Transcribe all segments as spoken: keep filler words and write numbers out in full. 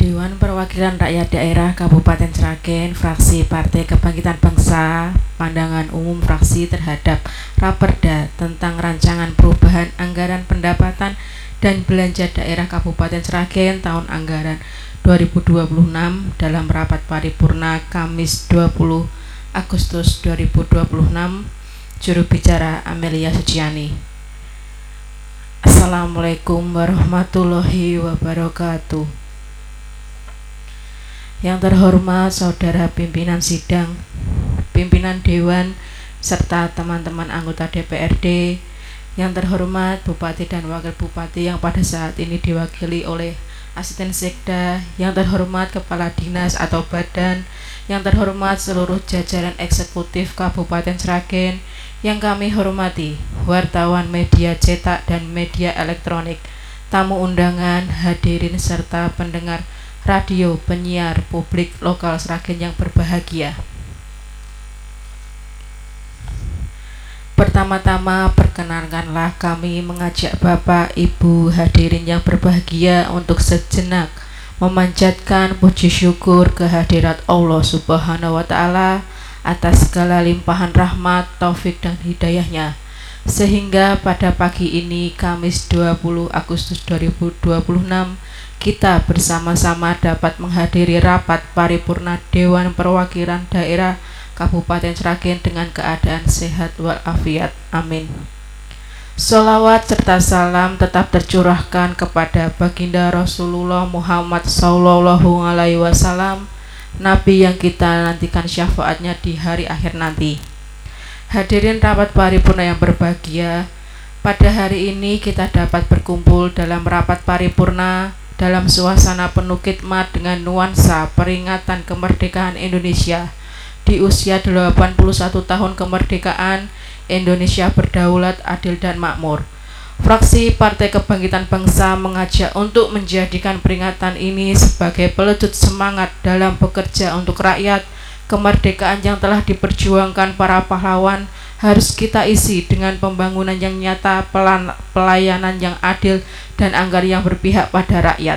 Dewan Perwakilan Rakyat Daerah Kabupaten Sragen, fraksi Partai Kebangkitan Bangsa, pandangan umum fraksi terhadap Raperda tentang rancangan perubahan anggaran pendapatan dan belanja daerah Kabupaten Sragen tahun anggaran dua ribu dua puluh enam dalam rapat paripurna Kamis dua puluh Agustus dua ribu dua puluh enam. Juru bicara Amelia Suciani. Assalamualaikum warahmatullahi wabarakatuh. Yang terhormat Saudara Pimpinan Sidang, Pimpinan Dewan, serta teman-teman anggota D P R D. Yang terhormat Bupati dan Wakil Bupati yang pada saat ini diwakili oleh Asisten Sekda. Yang terhormat Kepala Dinas atau Badan. Yang terhormat seluruh jajaran eksekutif Kabupaten Sragen. Yang kami hormati wartawan media cetak dan media elektronik, tamu undangan, hadirin serta pendengar radio penyiar publik lokal Sragen yang berbahagia. Pertama-tama perkenankanlah kami mengajak Bapak, Ibu, hadirin yang berbahagia untuk sejenak memanjatkan puji syukur kehadirat Allah Subhanahu wa Ta'ala atas segala limpahan rahmat, taufik dan hidayahnya, sehingga pada pagi ini Kamis dua puluh Agustus dua ribu dua puluh enam kita bersama-sama dapat menghadiri rapat paripurna Dewan Perwakilan Daerah Kabupaten Sragen dengan keadaan sehat walafiat. Amin. Sholawat serta salam tetap tercurahkan kepada Baginda Rasulullah Muhammad Sallallahu Alaihi Wasallam, Nabi yang kita nantikan syafaatnya di hari akhir nanti. Hadirin rapat paripurna yang berbahagia, pada hari ini kita dapat berkumpul dalam rapat paripurna dalam suasana penuh khidmat dengan nuansa peringatan kemerdekaan Indonesia di usia delapan puluh satu tahun kemerdekaan Indonesia berdaulat, adil dan makmur. Fraksi Partai Kebangkitan Bangsa mengajak untuk menjadikan peringatan ini sebagai pelecut semangat dalam bekerja untuk rakyat. Kemerdekaan yang telah diperjuangkan para pahlawan harus kita isi dengan pembangunan yang nyata, pelayanan yang adil, dan anggaran yang berpihak pada rakyat.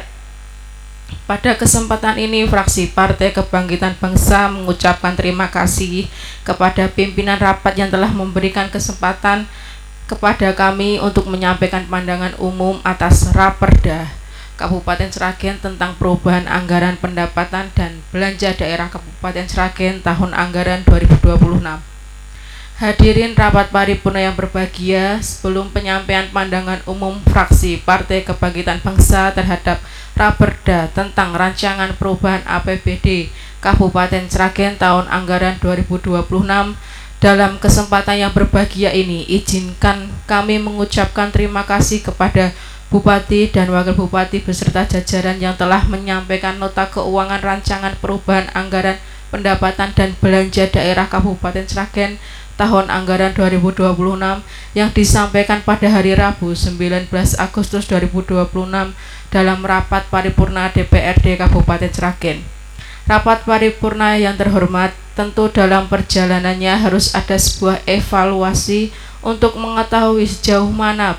Pada kesempatan ini, fraksi Partai Kebangkitan Bangsa mengucapkan terima kasih kepada pimpinan rapat yang telah memberikan kesempatan kepada kami untuk menyampaikan pandangan umum atas Raperda Kabupaten Sragen tentang perubahan anggaran pendapatan dan belanja daerah Kabupaten Sragen tahun anggaran dua ribu dua puluh enam. Hadirin rapat paripurna yang berbahagia, sebelum penyampaian pandangan umum fraksi Partai Kebangkitan Bangsa terhadap Raperda tentang rancangan perubahan A P B D Kabupaten Sragen tahun anggaran dua ribu dua puluh enam, dalam kesempatan yang berbahagia ini, izinkan kami mengucapkan terima kasih kepada Bupati dan Wakil Bupati beserta jajaran yang telah menyampaikan nota keuangan rancangan perubahan anggaran pendapatan dan belanja daerah Kabupaten Sragen tahun anggaran dua ribu dua puluh enam yang disampaikan pada hari Rabu sembilan belas Agustus dua ribu dua puluh enam dalam rapat paripurna D P R D Kabupaten Sragen. Rapat paripurna yang terhormat, tentu dalam perjalanannya harus ada sebuah evaluasi untuk mengetahui sejauh mana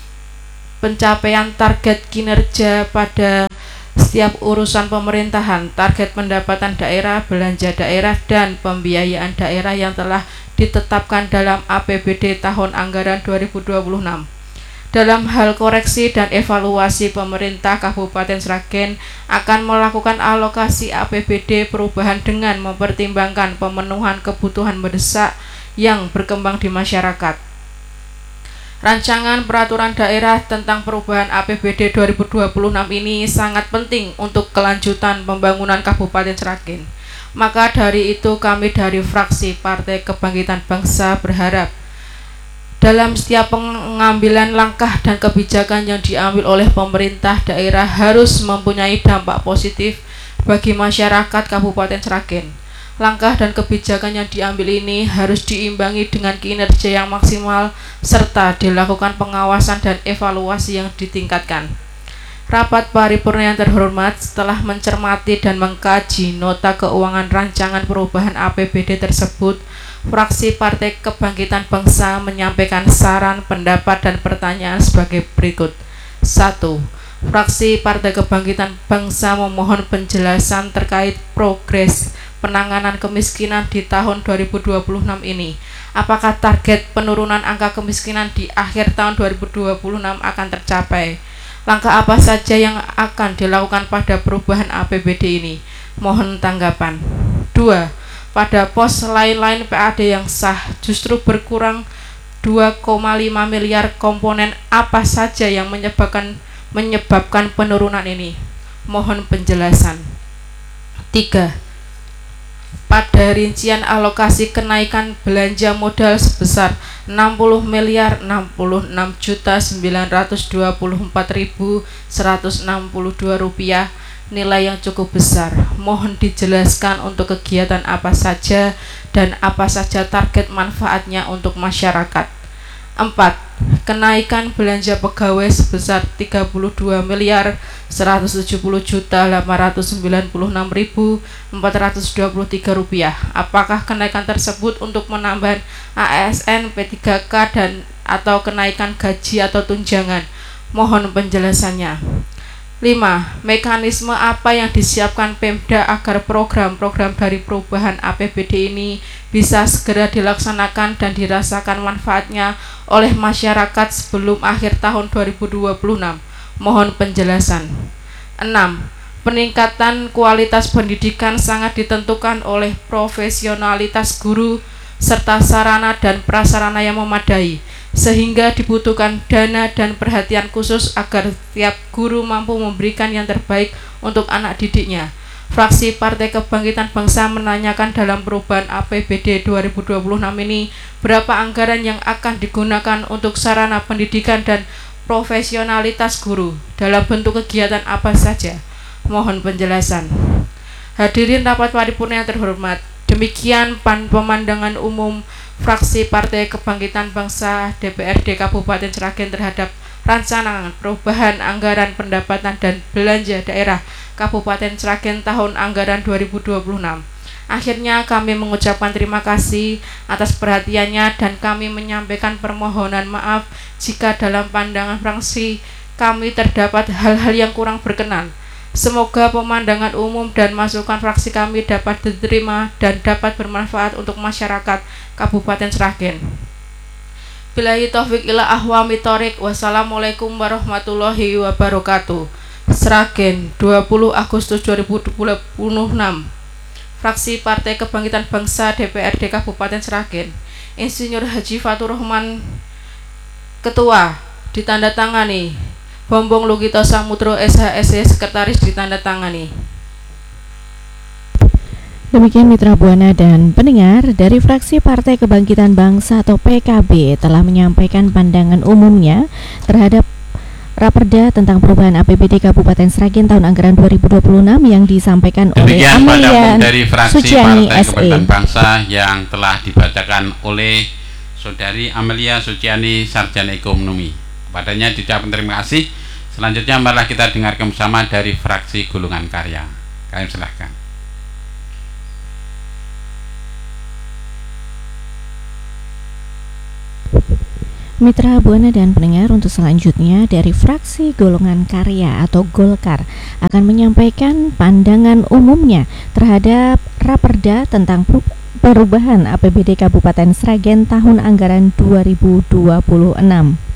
pencapaian target kinerja pada setiap urusan pemerintahan, target pendapatan daerah, belanja daerah, dan pembiayaan daerah yang telah ditetapkan dalam A P B D tahun anggaran dua ribu dua puluh enam. Dalam hal koreksi dan evaluasi, pemerintah Kabupaten Sragen akan melakukan alokasi A P B D perubahan dengan mempertimbangkan pemenuhan kebutuhan mendesak yang berkembang di masyarakat. Rancangan peraturan daerah tentang perubahan A P B D dua ribu dua puluh enam ini sangat penting untuk kelanjutan pembangunan Kabupaten Sragen. Maka dari itu kami dari fraksi Partai Kebangkitan Bangsa berharap dalam setiap pengambilan langkah dan kebijakan yang diambil oleh pemerintah daerah harus mempunyai dampak positif bagi masyarakat Kabupaten Sragen. Langkah dan kebijakan yang diambil ini harus diimbangi dengan kinerja yang maksimal serta dilakukan pengawasan dan evaluasi yang ditingkatkan. Rapat paripurna yang terhormat, setelah mencermati dan mengkaji nota keuangan rancangan perubahan A P B D tersebut, fraksi Partai Kebangkitan Bangsa menyampaikan saran, pendapat, dan pertanyaan sebagai berikut. satu. Fraksi Partai Kebangkitan Bangsa memohon penjelasan terkait progres penanganan kemiskinan di tahun dua ribu dua puluh enam ini. Apakah target penurunan angka kemiskinan di akhir tahun dua ribu dua puluh enam akan tercapai? Langkah apa saja yang akan dilakukan pada perubahan A P B D ini? Mohon tanggapan. Dua. Pada pos lain-lain P A D yang sah justru berkurang dua koma lima miliar. Komponen apa saja yang menyebabkan menyebabkan penurunan ini? Mohon penjelasan. Tiga. Pada rincian alokasi kenaikan belanja modal sebesar enam puluh miliar enam puluh enam juta sembilan ratus dua puluh empat ribu seratus enam puluh dua rupiah, nilai yang cukup besar. Mohon dijelaskan untuk kegiatan apa saja dan apa saja target manfaatnya untuk masyarakat. Empat. Kenaikan belanja pegawai sebesar tiga puluh dua miliar seratus tujuh puluh juta delapan ratus sembilan puluh enam ribu empat ratus dua puluh tiga rupiah. Apakah kenaikan tersebut untuk menambah A S N, P tiga K dan atau kenaikan gaji atau tunjangan? Mohon penjelasannya. Lima. Mekanisme apa yang disiapkan Pemda agar program-program dari perubahan A P B D ini bisa segera dilaksanakan dan dirasakan manfaatnya oleh masyarakat sebelum akhir tahun dua ribu dua puluh enam? Mohon penjelasan. Enam. Peningkatan kualitas pendidikan sangat ditentukan oleh profesionalitas guru serta sarana dan prasarana yang memadai, sehingga dibutuhkan dana dan perhatian khusus agar tiap guru mampu memberikan yang terbaik untuk anak didiknya. Fraksi Partai Kebangkitan Bangsa menanyakan dalam perubahan A P B D dua ribu dua puluh enam ini, berapa anggaran yang akan digunakan untuk sarana pendidikan dan profesionalitas guru, dalam bentuk kegiatan apa saja? Mohon penjelasan. Hadirin rapat paripurna yang terhormat, demikian pan pemandangan umum Fraksi Partai Kebangkitan Bangsa D P R D Kabupaten Sragen terhadap rancangan perubahan anggaran pendapatan dan belanja daerah Kabupaten Sragen tahun anggaran dua ribu dua puluh enam. Akhirnya kami mengucapkan terima kasih atas perhatiannya dan kami menyampaikan permohonan maaf jika dalam pandangan fraksi kami terdapat hal-hal yang kurang berkenan. Semoga pemandangan umum dan masukan fraksi kami dapat diterima dan dapat bermanfaat untuk masyarakat Kabupaten Sragen. Billahi taufik ila ahwami thorik. Wassalamualaikum warahmatullahi wabarakatuh. Sragen, dua puluh Agustus dua ribu dua puluh enam. Fraksi Partai Kebangkitan Bangsa D P R D Kabupaten Sragen. Insinyur Haji Fatur Rahman Ketua, ditandatangani. Bombong Lugito Samudro S H S E Sekretaris, ditandatangani. Demikian mitra Buana dan pendengar, dari fraksi Partai Kebangkitan Bangsa atau P K B telah menyampaikan pandangan umumnya terhadap Raperda tentang perubahan A P B D Kabupaten Sragen tahun anggaran dua ribu dua puluh enam yang disampaikan oleh Amelia dari fraksi Suciani Partai S E Kebangkitan Bangsa yang telah dibacakan oleh Saudari Amelia Suciani Sarjana Ekonomi. Kepadanya diucapkan terima kasih. Selanjutnya marilah kita dengarkan bersama dari fraksi Golongan Karya. Kami silahkan. Mitra Buana dan pendengar, untuk selanjutnya dari fraksi Golongan Karya atau Golkar akan menyampaikan pandangan umumnya terhadap Raperda tentang perubahan A P B D Kabupaten Sragen tahun anggaran dua ribu dua puluh enam.